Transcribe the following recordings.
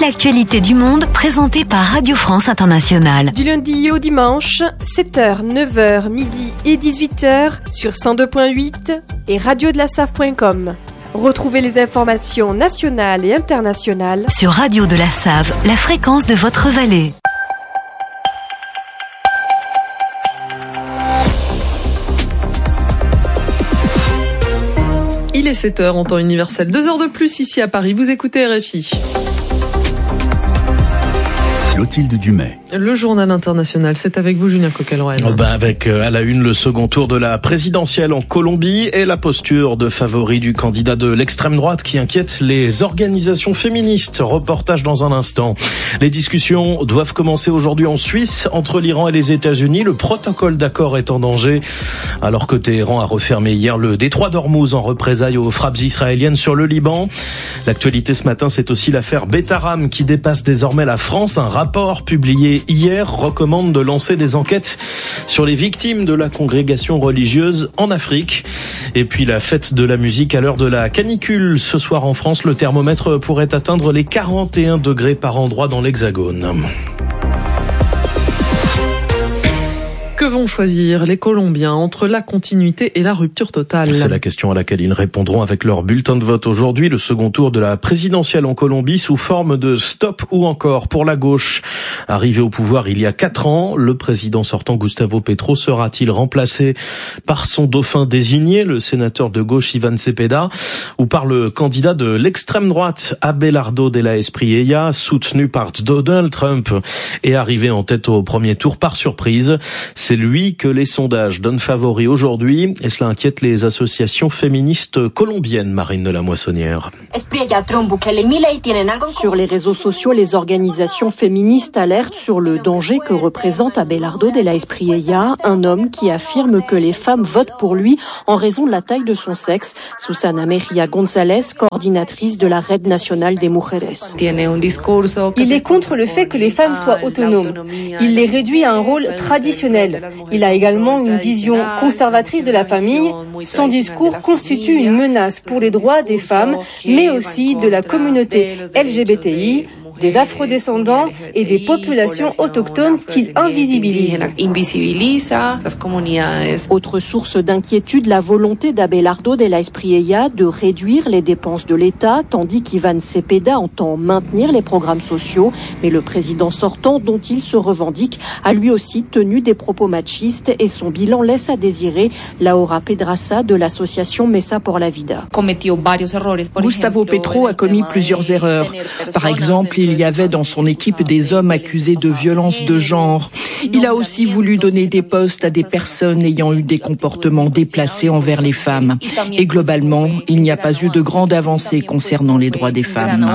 l'actualité du monde présentée par Radio France Internationale. Du lundi au dimanche, 7h, 9h, midi et 18h sur 102.8 et radiodelasave.com. Retrouvez les informations nationales et internationales sur Radio de la Save, la fréquence de votre vallée. Il est 7h en temps universel, 2 heures de plus ici à Paris. Vous écoutez RFI. Clotilde Dumais. Le journal international, c'est avec vous Julien Coquelin. Avec à la une le second tour de la présidentielle en Colombie et la posture de favori du candidat de l'extrême droite qui inquiète les organisations féministes. Reportage dans un instant. Les discussions doivent commencer aujourd'hui en Suisse entre l'Iran et les États-Unis. Le protocole d'accord est en danger alors que Téhéran a refermé hier le détroit d'Ormuz en représailles aux frappes israéliennes sur le Liban. L'actualité ce matin, c'est aussi l'affaire Betaram qui dépasse désormais la France. Un rapport publié hier recommande de lancer des enquêtes sur les victimes de la congrégation religieuse en Afrique. Et puis la fête de la musique à l'heure de la canicule. Ce soir en France, le thermomètre pourrait atteindre les 41 degrés par endroit dans l'Hexagone. Que vont choisir les Colombiens entre la continuité et la rupture totale? C'est la question à laquelle ils répondront avec leur bulletin de vote aujourd'hui. Le second tour de la présidentielle en Colombie sous forme de stop ou encore pour la gauche. Arrivé au pouvoir il y a 4 ans, le président sortant Gustavo Petro sera-t-il remplacé par son dauphin désigné, le sénateur de gauche Iván Cepeda, ou par le candidat de l'extrême droite Abelardo de la Espriella, soutenu par Donald Trump et arrivé en tête au premier tour par surprise? C'est lui que les sondages donnent favori aujourd'hui et cela inquiète les associations féministes colombiennes, Marine de la Moissonnière. Sur les réseaux sociaux, les organisations féministes alertent sur le danger que représente Abelardo de la Espriella, un homme qui affirme que les femmes votent pour lui en raison de la taille de son sexe. Susana Mejía González, coordinatrice de la Red Nacional de Mujeres. Il est contre le fait que les femmes soient autonomes. Il les réduit à un rôle traditionnel. Il a également une vision conservatrice de la famille. Son discours constitue une menace pour les droits des femmes, mais aussi de la communauté LGBTI, des afrodescendants et des populations autochtones qu'il invisibilise. Autre source d'inquiétude, la volonté d'Abelardo de la Espriella de réduire les dépenses de l'État, tandis qu'Iván Cepeda entend maintenir les programmes sociaux. Mais le président sortant, dont il se revendique, a lui aussi tenu des propos machistes et son bilan laisse à désirer. Laura Pedraza de l'association Mesa por la Vida. Gustavo Petro a commis plusieurs erreurs. Par exemple, il y avait dans son équipe des hommes accusés de violence de genre. Il a aussi voulu donner des postes à des personnes ayant eu des comportements déplacés envers les femmes. Et globalement, il n'y a pas eu de grande avancée concernant les droits des femmes.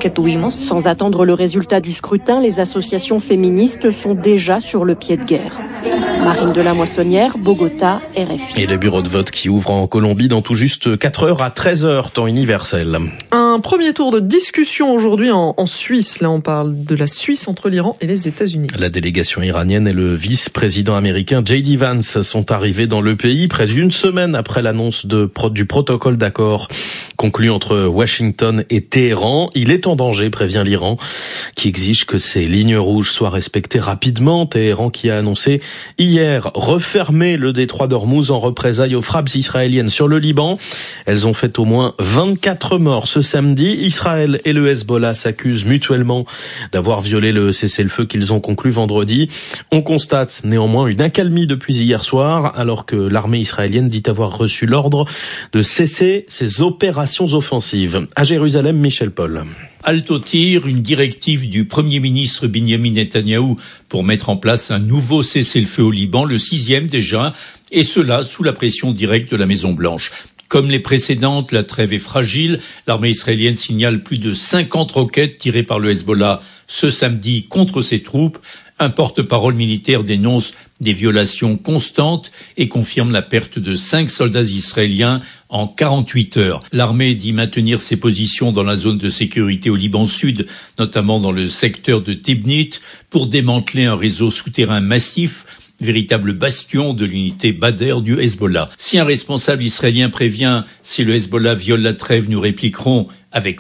Sans attendre le résultat du scrutin, les associations féministes sont déjà sur le pied de guerre. Marine de la Moissonnière, Bogota, RFI. Et les bureaux de vote qui ouvrent en Colombie dans tout juste 4 heures à 13 heures, temps universel. Un premier tour de discussion aujourd'hui en Suisse. Là, on parle de la Suisse entre l'Iran et les États-Unis. La délégation iranienne et le vice-président américain J.D. Vance sont arrivés dans le pays près d'une semaine après l'annonce du protocole d'accord conclu entre Washington et Téhéran. Il est en danger, prévient l'Iran, qui exige que ces lignes rouges soient respectées rapidement. Téhéran qui a annoncé hier refermer le détroit d'Ormuz en représailles aux frappes israéliennes sur le Liban. Elles ont fait au moins 24 morts ce samedi. Israël et le Hezbollah s'accusent mutuellement d'avoir violé le cessez-le-feu qu'ils ont conclu vendredi. On constate néanmoins une accalmie depuis hier soir, alors que l'armée israélienne dit avoir reçu l'ordre de cesser ses opérations offensives. À Jérusalem, Michel Paul. Halte au tir, une directive du Premier ministre Benyamin Netanyahou pour mettre en place un nouveau cessez-le-feu au Liban, le 6e déjà, et cela sous la pression directe de la Maison-Blanche. Comme les précédentes, la trêve est fragile. L'armée israélienne signale plus de 50 roquettes tirées par le Hezbollah ce samedi contre ses troupes. Un porte-parole militaire dénonce des violations constantes et confirme la perte de 5 soldats israéliens en 48 heures. L'armée dit maintenir ses positions dans la zone de sécurité au Liban Sud, notamment dans le secteur de Tibnit, pour démanteler un réseau souterrain massif, véritable bastion de l'unité Badr du Hezbollah. Si un responsable israélien prévient « si le Hezbollah viole la trêve, nous répliquerons avec force »,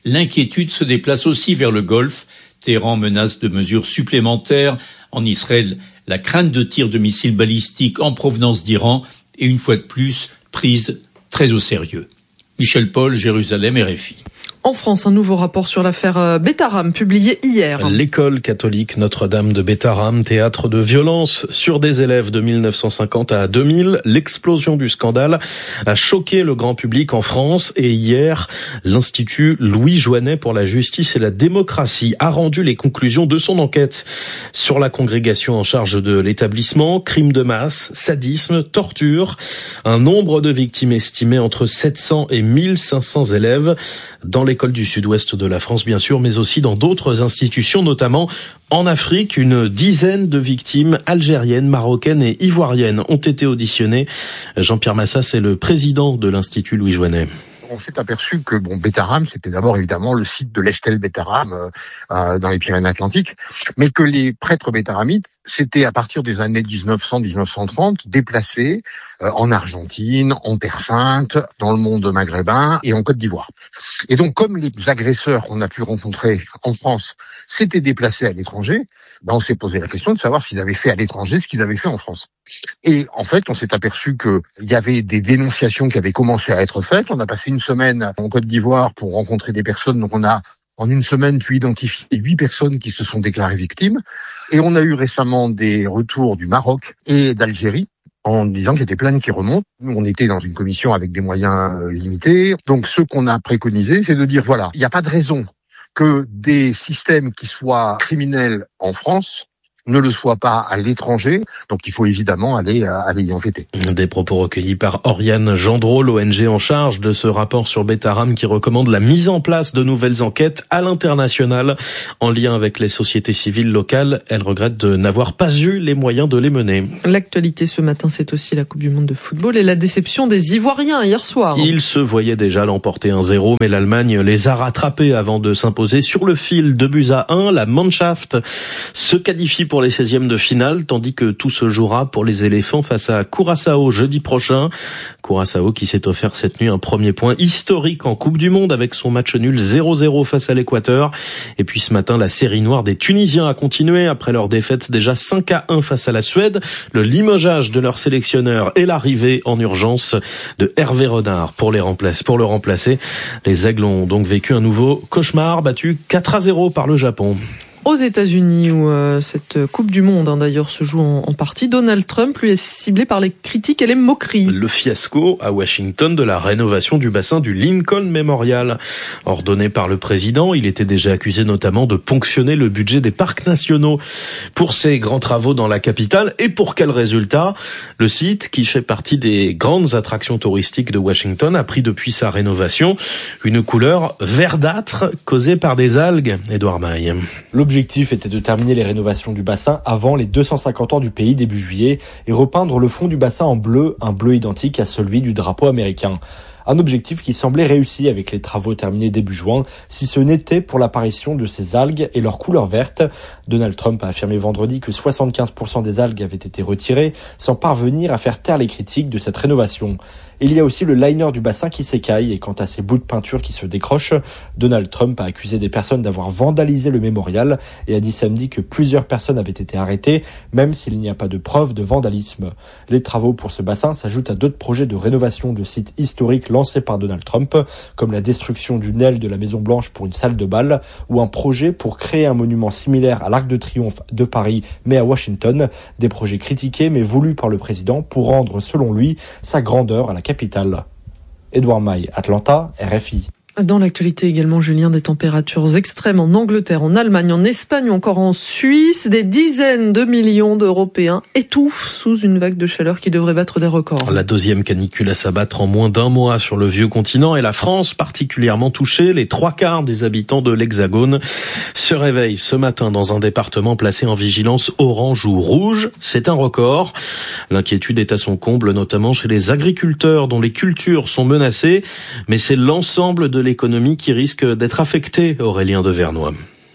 L'inquiétude se déplace aussi vers le Golfe. Téhéran menace de mesures supplémentaires. En Israël, la crainte de tirs de missiles balistiques en provenance d'Iran est une fois de plus prise très au sérieux. Michel Paul, Jérusalem, RFI. En France, un nouveau rapport sur l'affaire Betaram, publié hier. L'école catholique Notre-Dame de Betaram, théâtre de violences sur des élèves de 1950 à 2000. L'explosion du scandale a choqué le grand public en France et hier, l'Institut Louis Joannet pour la justice et la démocratie a rendu les conclusions de son enquête sur la congrégation en charge de l'établissement, crimes de masse, sadisme, torture. Un nombre de victimes estimé entre 700 et 1500 élèves dans l'école du sud-ouest de la France, bien sûr, mais aussi dans d'autres institutions, notamment en Afrique. Une dizaine de victimes algériennes, marocaines et ivoiriennes ont été auditionnées. Jean-Pierre Massas est le président de l'Institut Louis Joannet. On s'est aperçu que Betaram, c'était d'abord évidemment le site de l'Estel Betaram dans les Pyrénées-Atlantiques, mais que les prêtres bétaramites s'étaient à partir des années 1900-1930 déplacés en Argentine, en Terre Sainte, dans le monde maghrébin et en Côte d'Ivoire. Et donc, comme les agresseurs qu'on a pu rencontrer en France s'étaient déplacés à l'étranger, on s'est posé la question de savoir s'ils avaient fait à l'étranger ce qu'ils avaient fait en France. Et en fait, on s'est aperçu qu'il y avait des dénonciations qui avaient commencé à être faites. On a passé une semaine en Côte d'Ivoire pour rencontrer des personnes. Donc on a, en une semaine, pu identifier 8 personnes qui se sont déclarées victimes. Et on a eu récemment des retours du Maroc et d'Algérie en disant qu'il y a des plaintes qui remontent. Nous, on était dans une commission avec des moyens limités. Donc ce qu'on a préconisé, c'est de dire, voilà, il n'y a pas de raison que des systèmes qui soient criminels en France ne le soient pas à l'étranger. Donc il faut évidemment aller y enquêter. Des propos recueillis par Oriane Gendreau, l'ONG en charge de ce rapport sur Betaram, qui recommande la mise en place de nouvelles enquêtes à l'international en lien avec les sociétés civiles locales. Elle regrette de n'avoir pas eu les moyens de les mener. L'actualité ce matin, c'est aussi la Coupe du Monde de football et la déception des Ivoiriens hier soir. Ils se voyaient déjà l'emporter 1-0, mais l'Allemagne les a rattrapés avant de s'imposer sur le fil 2-1. La Mannschaft se qualifie pour les 16e de finale, tandis que tout se jouera pour les éléphants face à Curaçao jeudi prochain. Curaçao qui s'est offert cette nuit un premier point historique en Coupe du Monde avec son match nul 0-0 face à l'Équateur. Et puis ce matin, la série noire des Tunisiens a continué après leur défaite déjà 5-1 face à la Suède, le limogeage de leur sélectionneur et l'arrivée en urgence de Hervé Renard pour le remplacer. Les Aigles ont donc vécu un nouveau cauchemar, battu 4-0 par le Japon. Aux États-Unis, où cette Coupe du Monde d'ailleurs se joue en partie, Donald Trump lui est ciblé par les critiques et les moqueries. Le fiasco à Washington de la rénovation du bassin du Lincoln Memorial. Ordonné par le président, il était déjà accusé notamment de ponctionner le budget des parcs nationaux pour ses grands travaux dans la capitale. Et pour quel résultat ? Le site, qui fait partie des grandes attractions touristiques de Washington, a pris depuis sa rénovation une couleur verdâtre causée par des algues. Édouard Maille. L'objectif était de terminer les rénovations du bassin avant les 250 ans du pays début juillet et repeindre le fond du bassin en bleu, un bleu identique à celui du drapeau américain. Un objectif qui semblait réussi avec les travaux terminés début juin, si ce n'était pour l'apparition de ces algues et leur couleur verte. Donald Trump a affirmé vendredi que 75% des algues avaient été retirées, sans parvenir à faire taire les critiques de cette rénovation. Il y a aussi le liner du bassin qui s'écaille et quant à ces bouts de peinture qui se décrochent, Donald Trump a accusé des personnes d'avoir vandalisé le mémorial et a dit samedi que plusieurs personnes avaient été arrêtées, même s'il n'y a pas de preuve de vandalisme. Les travaux pour ce bassin s'ajoutent à d'autres projets de rénovation de sites historiques lancés par Donald Trump, comme la destruction d'une aile de la Maison Blanche pour une salle de bal ou un projet pour créer un monument similaire à l'Arc de Triomphe de Paris mais à Washington, des projets critiqués mais voulus par le président pour rendre, selon lui, sa grandeur à la capitale. Édouard Maille, Atlanta, RFI. Dans l'actualité également, Julien, des températures extrêmes en Angleterre, en Allemagne, en Espagne ou encore en Suisse. Des dizaines de millions d'Européens étouffent sous une vague de chaleur qui devrait battre des records. La deuxième canicule à s'abattre en moins d'un mois sur le vieux continent et la France particulièrement touchée. Les 3/4 des habitants de l'Hexagone se réveillent ce matin dans un département placé en vigilance orange ou rouge. C'est un record. L'inquiétude est à son comble, notamment chez les agriculteurs dont les cultures sont menacées. Mais c'est l'ensemble de l'économie qui risque d'être affectée, Aurélien de Vernois.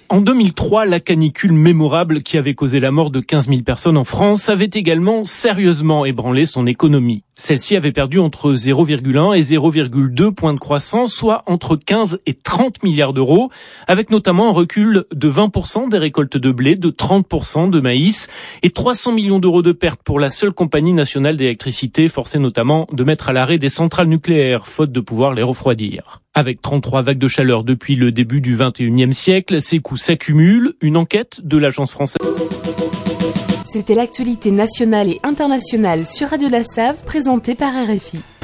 En 2003, la canicule mémorable qui avait causé la mort de 15 000 personnes en France avait également sérieusement ébranlé son économie. Celle-ci avait perdu entre 0,1 et 0,2 points de croissance, soit entre 15 et 30 milliards d'euros, avec notamment un recul de 20% des récoltes de blé, de 30% de maïs et 300 millions d'euros de pertes pour la seule compagnie nationale d'électricité, forcée notamment de mettre à l'arrêt des centrales nucléaires, faute de pouvoir les refroidir. Avec 33 vagues de chaleur depuis le début du XXIe siècle, ces coûts s'accumulent. Une enquête de l'Agence française. C'était l'actualité nationale et internationale sur Radio de la Save, présentée par RFI.